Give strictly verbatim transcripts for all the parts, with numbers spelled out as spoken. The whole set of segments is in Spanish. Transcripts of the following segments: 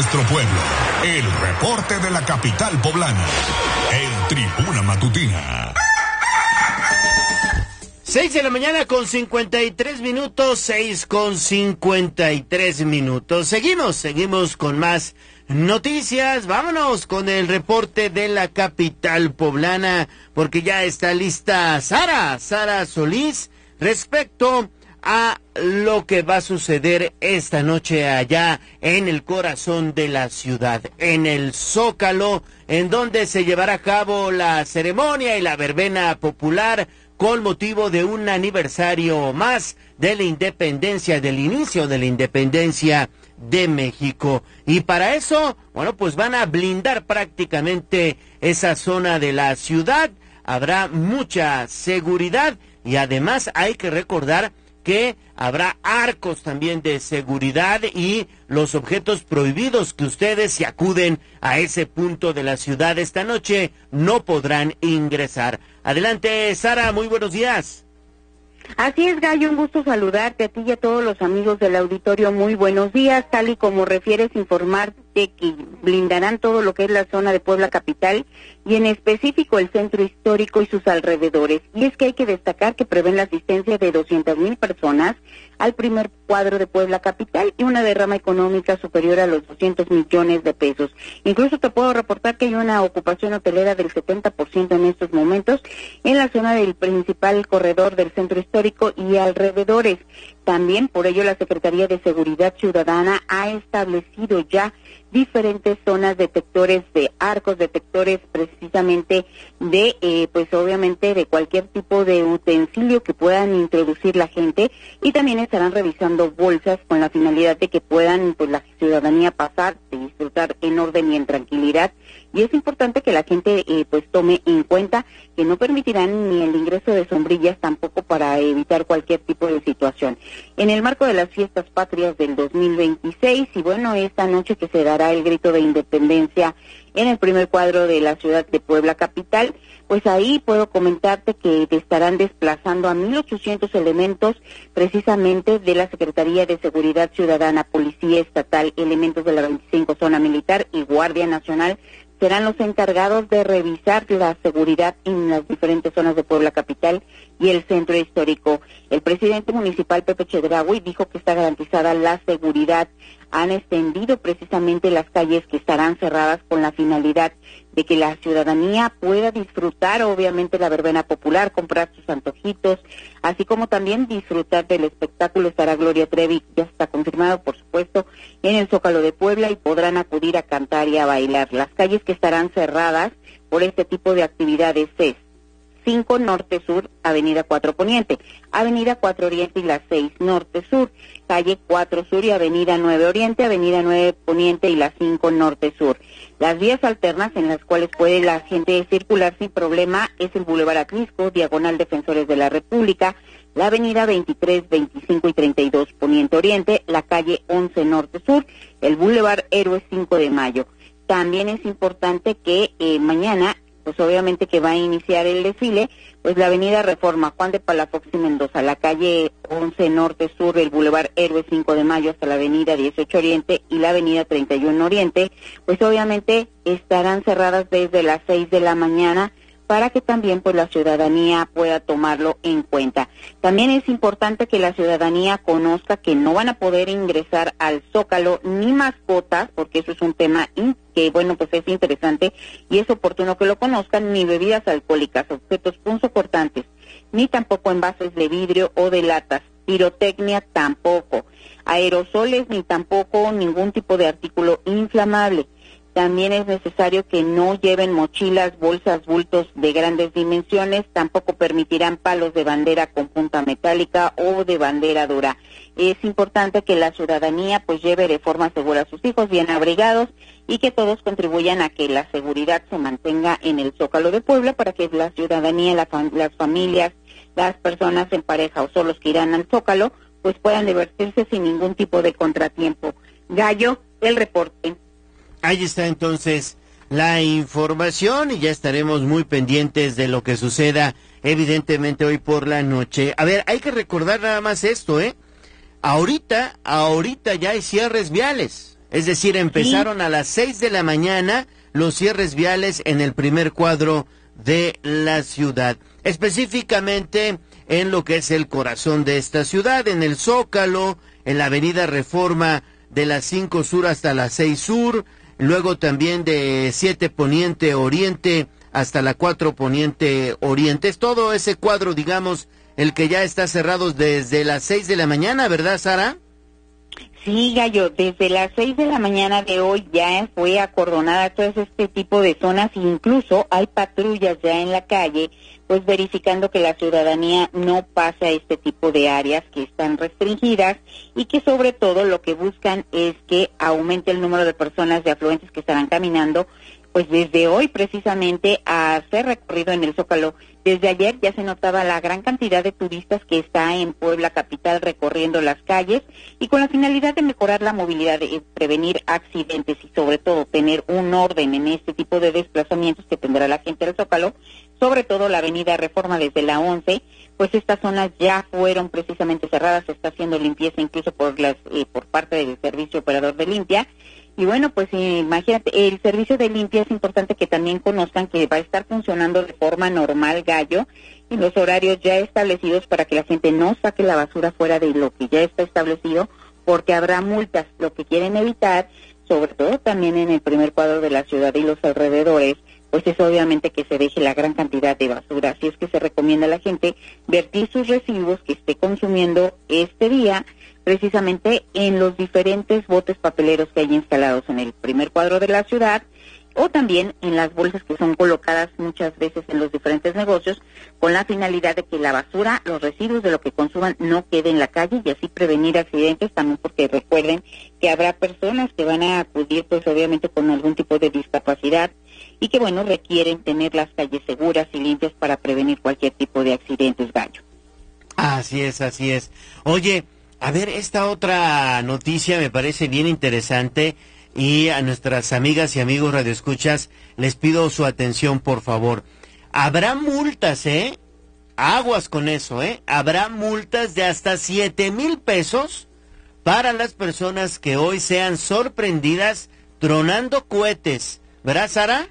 nuestro pueblo. El reporte de la capital poblana. En Tribuna Matutina. Seis de la mañana con cincuenta y tres minutos, seis con cincuenta y tres minutos. Seguimos, seguimos con más noticias. Vámonos con el reporte de la capital poblana, porque ya está lista Sara, Sara Solís, respecto a lo que va a suceder esta noche allá en el corazón de la ciudad, en el Zócalo, en donde se llevará a cabo la ceremonia y la verbena popular con motivo de un aniversario más de la independencia, del inicio de la independencia de México. Y para eso, bueno, pues van a blindar prácticamente esa zona de la ciudad. Habrá mucha seguridad y además hay que recordar que habrá arcos también de seguridad y los objetos prohibidos que ustedes, si acuden a ese punto de la ciudad esta noche, no podrán ingresar. Adelante, Sara, muy buenos días. Así es, Gallo, un gusto saludarte a ti y a todos los amigos del auditorio. Muy buenos días. Tal y como refieres, informarte que blindarán todo lo que es la zona de Puebla Capital y en específico el centro histórico y sus alrededores. Y es que hay que destacar que prevén la asistencia de doscientas mil personas al primer cuadro de Puebla Capital y una derrama económica superior a los doscientos millones de pesos. Incluso te puedo reportar que hay una ocupación hotelera del setenta por ciento en estos momentos en la zona del principal corredor del centro histórico y alrededores. También, por ello, la Secretaría de Seguridad Ciudadana ha establecido ya diferentes zonas detectores de arcos, detectores precisamente de, eh, pues obviamente de cualquier tipo de utensilio que puedan introducir la gente, y también estarán revisando bolsas con la finalidad de que puedan, pues, la ciudadanía pasar, de disfrutar en orden y en tranquilidad. Y es importante que la gente eh, pues tome en cuenta que no permitirán ni el ingreso de sombrillas tampoco para evitar cualquier tipo de situación. En el marco de las fiestas patrias del dos mil veintiséis, y bueno, esta noche que se dará el grito de independencia en el primer cuadro de la ciudad de Puebla Capital, pues ahí puedo comentarte que te estarán desplazando a mil ochocientos elementos precisamente de la Secretaría de Seguridad Ciudadana, Policía Estatal, elementos de la veinticinco Zona Militar y Guardia Nacional. Serán los encargados de revisar la seguridad en las diferentes zonas de Puebla Capital y el centro histórico. El presidente municipal, Pepe Chedraui, dijo que está garantizada la seguridad. Han extendido precisamente las calles que estarán cerradas con la finalidad de que la ciudadanía pueda disfrutar, obviamente, la verbena popular, comprar sus antojitos, así como también disfrutar del espectáculo. Estará Gloria Trevi, ya está confirmado, por supuesto, en el Zócalo de Puebla, y podrán acudir a cantar y a bailar. Las calles que estarán cerradas por este tipo de actividades es cinco Norte Sur, Avenida cuatro Poniente, Avenida cuatro Oriente y la seis Norte Sur, calle cuatro Sur y Avenida nueve Oriente, Avenida nueve Poniente y la cinco Norte Sur. Las vías alternas en las cuales puede la gente circular sin problema es el Boulevard Atlisco, Diagonal Defensores de la República, la Avenida veintitrés, veinticinco y treinta y dos Poniente Oriente, la calle once Norte Sur, el Boulevard Héroes cinco de Mayo. También es importante que eh, mañana, pues obviamente que va a iniciar el desfile, pues la avenida Reforma, Juan de Palafox y Mendoza, la calle once Norte Sur, el Boulevard Héroes cinco de Mayo hasta la avenida dieciocho Oriente y la avenida treinta y uno Oriente, pues obviamente estarán cerradas desde las seis de la mañana para que también pues la ciudadanía pueda tomarlo en cuenta. También es importante que la ciudadanía conozca que no van a poder ingresar al Zócalo ni mascotas, porque eso es un tema que, bueno, pues es interesante y es oportuno que lo conozcan, ni bebidas alcohólicas, objetos punzocortantes, ni tampoco envases de vidrio o de latas, pirotecnia tampoco, aerosoles ni tampoco ningún tipo de artículo inflamable. También es necesario que no lleven mochilas, bolsas, bultos de grandes dimensiones. Tampoco permitirán palos de bandera con punta metálica o de bandera dura. Es importante que la ciudadanía pues lleve de forma segura a sus hijos bien abrigados y que todos contribuyan a que la seguridad se mantenga en el Zócalo de Puebla para que la ciudadanía, la fam- las familias, las personas en pareja o solos que irán al Zócalo pues puedan divertirse sin ningún tipo de contratiempo. Gallo, el reporte. Ahí está entonces la información y ya estaremos muy pendientes de lo que suceda evidentemente hoy por la noche. A ver, hay que recordar nada más esto, ¿eh? Ahorita, ahorita ya hay cierres viales. Es decir, empezaron sí. a las seis de la mañana los cierres viales en el primer cuadro de la ciudad, específicamente en lo que es el corazón de esta ciudad, en el Zócalo, en la avenida Reforma de la cinco Sur hasta la seis Sur, luego también de siete Poniente Oriente hasta la cuatro Poniente Oriente. Es todo ese cuadro, digamos, el que ya está cerrado desde las seis de la mañana, ¿verdad, Sara? Sí, Gallo, desde las seis de la mañana de hoy ya fue acordonada todo este tipo de zonas, incluso hay patrullas ya en la calle, pues verificando que la ciudadanía no pase a este tipo de áreas que están restringidas y que sobre todo lo que buscan es que aumente el número de personas de afluentes que estarán caminando, pues desde hoy precisamente a hacer recorrido en el Zócalo. Desde ayer ya se notaba la gran cantidad de turistas que está en Puebla capital recorriendo las calles y con la finalidad de mejorar la movilidad, de prevenir accidentes y sobre todo tener un orden en este tipo de desplazamientos que tendrá la gente del Zócalo, sobre todo la avenida Reforma desde la once, pues estas zonas ya fueron precisamente cerradas, se está haciendo limpieza incluso por las eh, por parte del servicio operador de limpia. Y bueno, pues imagínate, el servicio de limpia es importante que también conozcan que va a estar funcionando de forma normal, Gallo, y los horarios ya establecidos para que la gente no saque la basura fuera de lo que ya está establecido, porque habrá multas. Lo que quieren evitar, sobre todo también en el primer cuadro de la ciudad y los alrededores, pues es obviamente que se deje la gran cantidad de basura. Así es que se recomienda a la gente vertir sus residuos que esté consumiendo este día, precisamente en los diferentes botes papeleros que hay instalados en el primer cuadro de la ciudad, o también en las bolsas que son colocadas muchas veces en los diferentes negocios, con la finalidad de que la basura, los residuos de lo que consuman no quede en la calle y así prevenir accidentes, también porque recuerden que habrá personas que van a acudir pues obviamente con algún tipo de discapacidad y que bueno, requieren tener las calles seguras y limpias para prevenir cualquier tipo de accidentes, Gallo. Así es, así es. Oye, a ver, esta otra noticia me parece bien interesante y a nuestras amigas y amigos radioescuchas les pido su atención, por favor. Habrá multas, ¿eh? Aguas con eso, ¿eh? Habrá multas de hasta siete mil pesos para las personas que hoy sean sorprendidas tronando cohetes. ¿Verdad, Sara?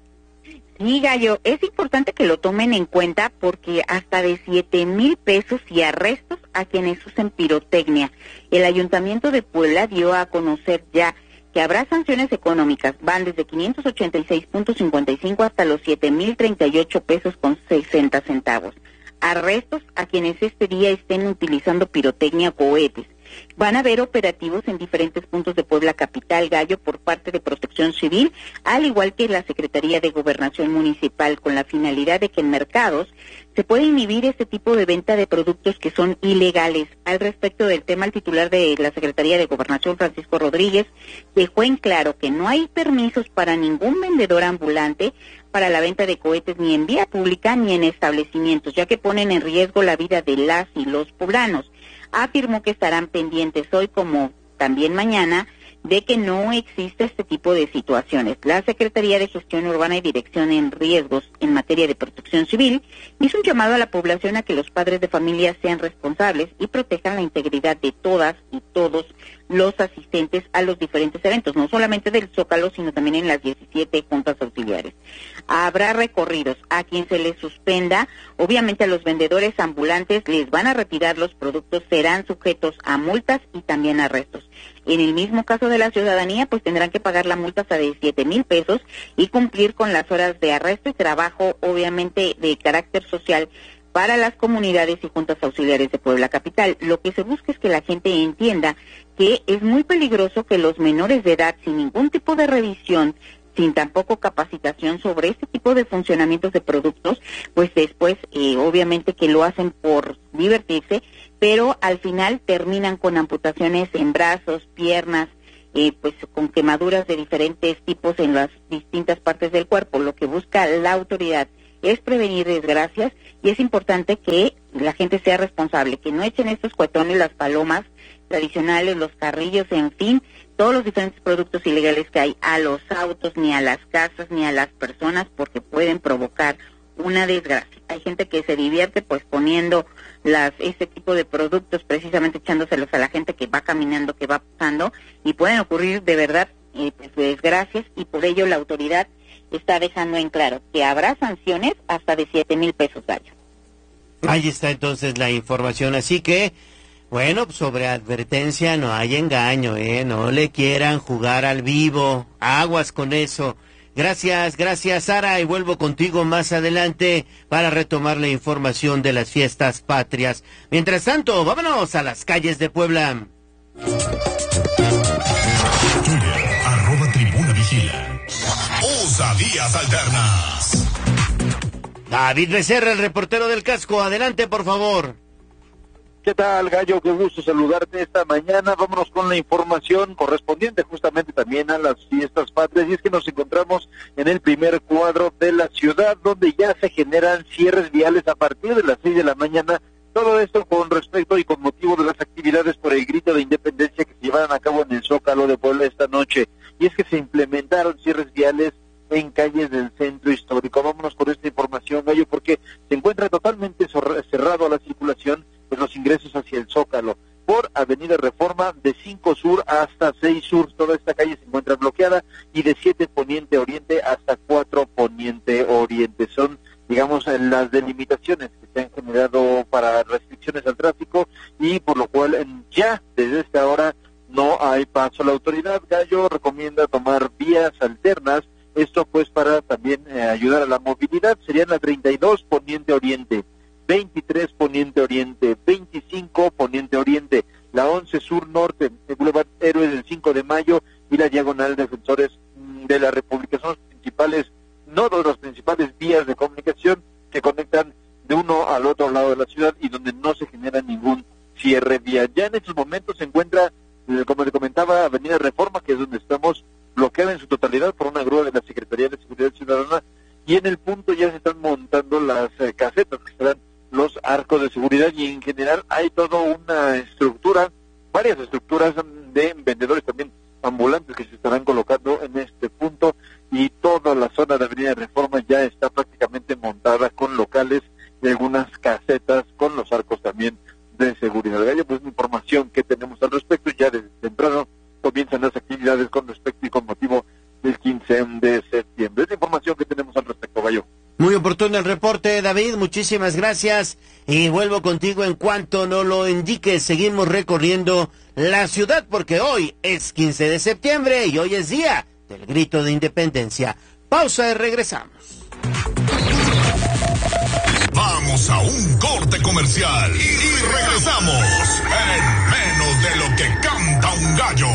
Sí, Gallo, es importante que lo tomen en cuenta porque hasta de siete mil pesos y arrestos a quienes usen pirotecnia. El Ayuntamiento de Puebla dio a conocer ya que habrá sanciones económicas, van desde quinientos ochenta y seis punto cincuenta y cinco hasta los siete mil treinta y ocho pesos con sesenta centavos. Arrestos a quienes este día estén utilizando pirotecnia o cohetes. Van a haber operativos en diferentes puntos de Puebla capital, Gallo, por parte de Protección Civil, al igual que la Secretaría de Gobernación Municipal, con la finalidad de que en mercados se pueda inhibir este tipo de venta de productos que son ilegales. Al respecto del tema, el titular de la Secretaría de Gobernación, Francisco Rodríguez, dejó en claro que no hay permisos para ningún vendedor ambulante para la venta de cohetes ni en vía pública ni en establecimientos, ya que ponen en riesgo la vida de las y los poblanos. Afirmó que estarán pendientes hoy como también mañana de que no exista este tipo de situaciones. La Secretaría de Gestión Urbana y Dirección en Riesgos en materia de protección civil hizo un llamado a la población a que los padres de familia sean responsables y protejan la integridad de todas y todos los asistentes a los diferentes eventos, no solamente del Zócalo, sino también en las diecisiete juntas auxiliares. Habrá recorridos a quien se les suspenda, obviamente a los vendedores ambulantes les van a retirar los productos, serán sujetos a multas y también arrestos. En el mismo caso de la ciudadanía, pues tendrán que pagar la multa hasta de siete mil pesos y cumplir con las horas de arresto y trabajo, obviamente de carácter social, para las comunidades y juntas auxiliares de Puebla capital. Lo que se busca es que la gente entienda que es muy peligroso que los menores de edad, sin ningún tipo de revisión, sin tampoco capacitación sobre este tipo de funcionamientos de productos, pues después eh, obviamente que lo hacen por divertirse, pero al final terminan con amputaciones en brazos, piernas, eh, pues con quemaduras de diferentes tipos en las distintas partes del cuerpo. Lo que busca la autoridad es prevenir desgracias y es importante que la gente sea responsable, que no echen estos cuetones, las palomas tradicionales, los carrillos, en fin, todos los diferentes productos ilegales que hay a los autos, ni a las casas, ni a las personas, porque pueden provocar una desgracia. Hay gente que se divierte pues poniendo las este tipo de productos, precisamente echándoselos a la gente que va caminando, que va pasando, y pueden ocurrir de verdad eh, pues, desgracias, y por ello la autoridad está dejando en claro que habrá sanciones hasta de siete mil pesos, Gallo. Ahí está entonces la información, así que, bueno, sobre advertencia no hay engaño, ¿eh? No le quieran jugar al vivo, aguas con eso. Gracias, gracias Sara, y vuelvo contigo más adelante para retomar la información de las fiestas patrias. Mientras tanto, vámonos a las calles de Puebla. Twitter, arroba Tribuna Vigila. Osadías alternas. David Becerra, el reportero del casco, adelante por favor. ¿Qué tal, Gallo? Qué gusto saludarte esta mañana. Vámonos con la información correspondiente justamente también a las fiestas patrias. Y es que nos encontramos en el primer cuadro de la ciudad, donde ya se generan cierres viales a partir de las seis de la mañana. Todo esto con respecto y con motivo de las actividades por el grito de independencia que se llevarán a cabo en el Zócalo de Puebla esta noche. Y es que se implementaron cierres viales en calles del centro histórico. Vámonos con esta información, Gallo, porque se encuentra totalmente cerrado a la circulación pues los ingresos hacia el Zócalo por Avenida Reforma de cinco Sur hasta seis Sur. Toda esta calle se encuentra bloqueada, y de siete Poniente Oriente hasta cuatro Poniente Oriente. Son, digamos, las delimitaciones que se han generado para restricciones al tráfico, y por lo cual ya desde esta hora no hay paso. La autoridad, Gallo, recomienda tomar vías alternas, esto pues para también eh, ayudar a la movilidad. Serían la treinta y dos Poniente Oriente, veintitrés Poniente Oriente, veinticinco Poniente Oriente, la once Sur Norte, el Boulevard Héroes del cinco de Mayo y la Diagonal Defensores de la República. Son los principales nodos, las principales vías de comunicación que conectan de uno al otro lado de la ciudad y donde no se genera ningún cierre vial. Ya en estos momentos se encuentra, como le comentaba, Avenida Reforma, que es donde estamos, bloqueada en su totalidad por una grúa de la Secretaría de Seguridad Ciudadana, y en el punto ya se están montando las eh, casetas que serán los arcos de seguridad, y en general hay toda una estructura, varias estructuras de vendedores también ambulantes que se estarán colocando en este punto, y toda la zona de Avenida Reforma ya está prácticamente montada con locales y algunas casetas con los arcos también de seguridad. Gallo, pues la información que tenemos al respecto. Ya desde temprano comienzan las actividades con respecto y con motivo del quince de septiembre. Es la información que tenemos al respecto, Gallo. Muy oportuno el reporte, David, muchísimas gracias, y vuelvo contigo en cuanto nos lo indiques. Seguimos recorriendo la ciudad porque hoy es quince de septiembre y hoy es día del grito de independencia. Pausa y regresamos. Vamos a un corte comercial y, y regresamos en menos de lo que canta un gallo.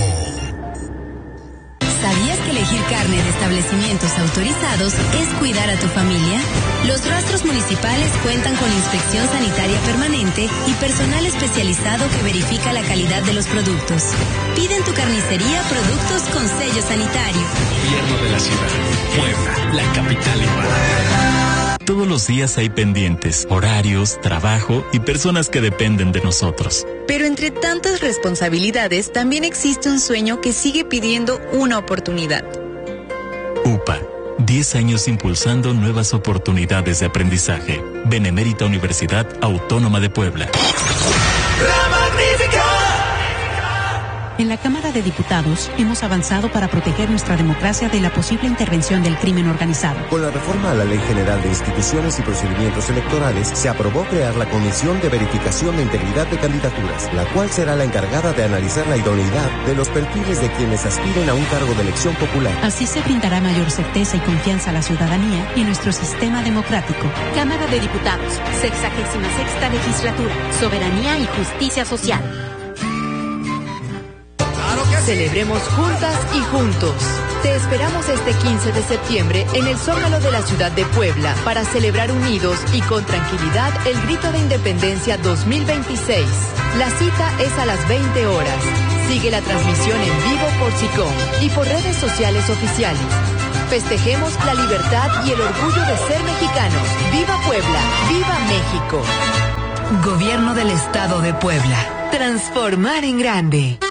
¿Sabías que elegir carne de establecimientos autorizados es cuidar a tu familia? Los rastros municipales cuentan con inspección sanitaria permanente y personal especializado que verifica la calidad de los productos. Pide en tu carnicería productos con sello sanitario. Gobierno de la ciudad, Puebla, la capital igual. Todos los días hay pendientes, horarios, trabajo y personas que dependen de nosotros. Pero entre tantas responsabilidades, también existe un sueño que sigue pidiendo una oportunidad. U P A, diez años impulsando nuevas oportunidades de aprendizaje. Benemérita Universidad Autónoma de Puebla. La Magnífica. En la Cámara de Diputados hemos avanzado para proteger nuestra democracia de la posible intervención del crimen organizado. Con la reforma a la Ley General de Instituciones y Procedimientos Electorales, se aprobó crear la Comisión de Verificación de Integridad de Candidaturas, la cual será la encargada de analizar la idoneidad de los perfiles de quienes aspiren a un cargo de elección popular. Así se brindará mayor certeza y confianza a la ciudadanía y nuestro sistema democrático. Cámara de Diputados, sexagésima sexta legislatura, soberanía y justicia social. Celebremos juntas y juntos. Te esperamos este quince de septiembre en el Zócalo de la ciudad de Puebla para celebrar unidos y con tranquilidad el Grito de Independencia dos mil veintiséis. La cita es a las veinte horas. Sigue la transmisión en vivo por SICOM y por redes sociales oficiales. Festejemos la libertad y el orgullo de ser mexicanos. ¡Viva Puebla! ¡Viva México! Gobierno del Estado de Puebla. Transformar en grande.